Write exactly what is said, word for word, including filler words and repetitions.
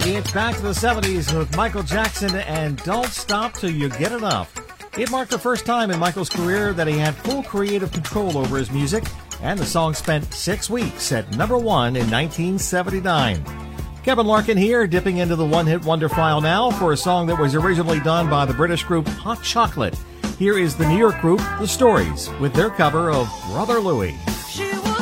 It's back to the seventies with Michael Jackson and Don't Stop Till You Get Enough. It marked the first time in Michael's career that he had full creative control over his music, and the song spent six weeks at number one in nineteen seventy-nine. Kevin Larkin here, dipping into the one-hit wonder file now for a song that was originally done by the British group Hot Chocolate. Here is the New York group The Stories with their cover of Brother Louie.